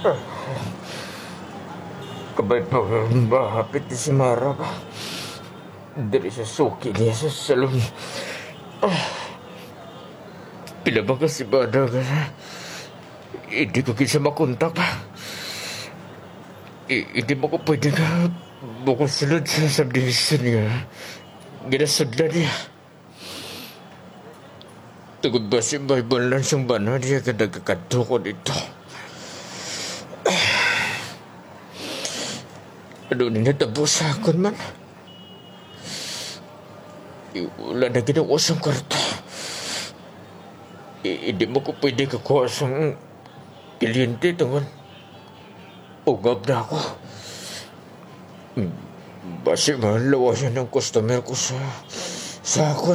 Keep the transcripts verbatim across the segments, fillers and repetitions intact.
Kabay pa mahapit ni si Mara ba? Dari sa suki niya sa salon. Ah, pila ba kasi ba na hindi ko kinsa makontak ba? I- hindi mo ko pwede nga bukusunod sa subdivision niya. Ginasudlan niya. Tugod ba si Bible lang siyang bana niya kada kakato ko dito. Ano ni natapos sa akin man? I- Wala na ginawa sa kwarta. I- Hindi mo ko pwede kakuha sa kliente tungkol. Ugab na ako. Hmm, Basi malawasan ng customer ko sa sa akin.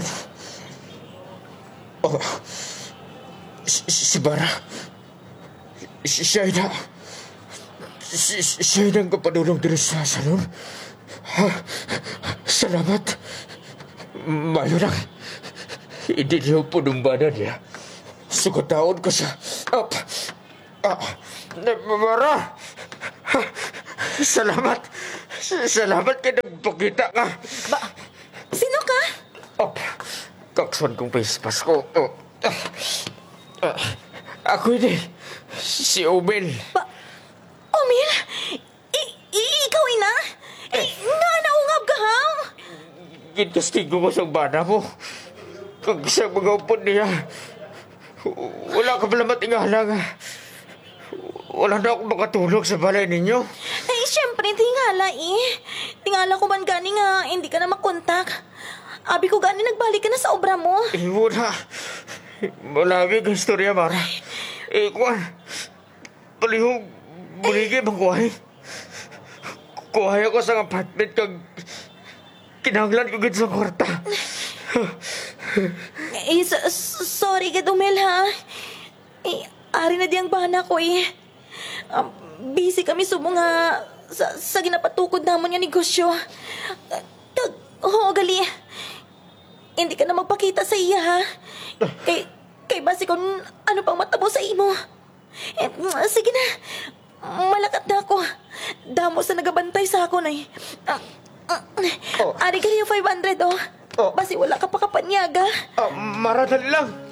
Oh, si, si Bara. Si siya na. Si, si- siya na ang kapadulong dito sa salon. Ha? Salamat. Mayo lang. Hindi niyo po numbana niya. Sugataon ko sa... Up! Ah! Bara! Ha, salamat! Salamat ka nagpakita ka! Ba, sino ka? Up! Kakson kong face mask ko. Oh. Ah, ah, ako ini. Si Omel. Ba, Omil? I, i ikaw ina? Eh, nga naungab ka ha? Ginkastigo ko sa bana mo. Kag sa mga upod niya. Wala ka pala matingala nga. Wala na akong makatulog sa balay ninyo. Eh, syempre, tingala eh. Tingala ko man gani nga, hindi ka na makontak. Abi ko gani nagbalik ka na sa obra mo. Eh, wala. Malami ka istorya, Mara. Eh, kuwan. Palihog, buligi bang kuhay? Kuhay ako sa apartment kag kinahanglan ko gid sa kwarta. Eh, so- so- sorry ka, Omil ha. Eh, ari na diyang bana ko eh. Um, busy kami sumo nga sa, sa ginapatukod namon nga negosyo. Kag, oo, gali. Hindi ka na magpakita sa iya, ha? Kay, kay basi kung ano pang matabo sa imo. Eh, sige na. Malakat na ako. Damo sa nagabantay sa ako na eh. Ah, ah, Oh. Ari ka niyo five hundred, oh. Oh. Basi wala ka pa kapanyaga. Ah, Mara, dali lang.